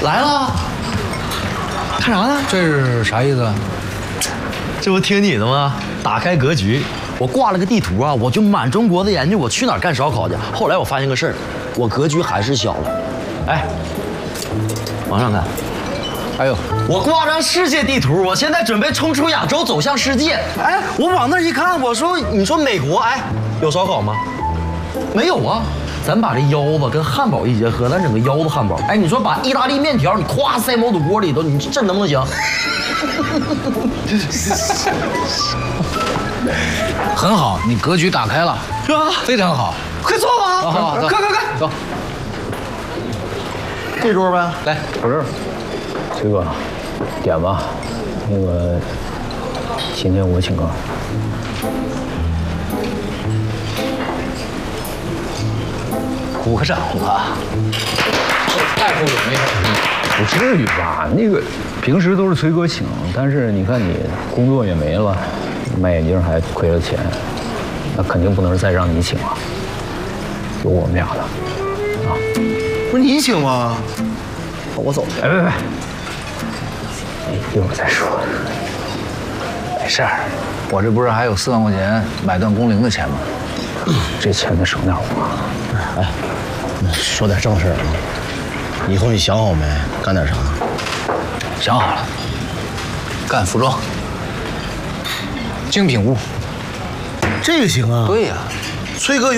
来了，看啥呢？ 这是啥意思？ 这不听你的吗？打开格局，我挂了个地图啊，我就满中国的研究，我去哪儿干烧烤去。后来我发现个事儿，我格局还是小了。哎，往上看， 哎呦， 我挂张世界地图，我现在准备冲出亚洲，走向世界。哎，我往那儿一看，我说，你说美国，哎，有烧烤吗？没有啊。咱把这腰子跟汉堡一结合，咱整个腰子汉堡。哎，你说把意大利面条你咵塞毛肚锅里头，你这能不能行？ 很好，你格局打开了， 是吧？ 非常好。 快坐吧， 好， 快， 走。 这桌呗， 来， 不是，这个点吧，那个今天我请客。 鼓个掌吧。 太不容易了。 不至于吧？那个平时都是崔哥请，但是你看你工作也没了，卖眼镜还亏了钱，那肯定不能再让你请了，有我们俩的，啊。 不是你请吗？我走。 哎，别，一会儿再说。 没事儿，我这不是还有4万块钱买断工龄的钱吗？ 这钱得省点花。 哎，说点正事儿啊。以后你想好没？干点啥？ 想好了，干服装，精品屋。 这个行啊。 对呀， 崔哥。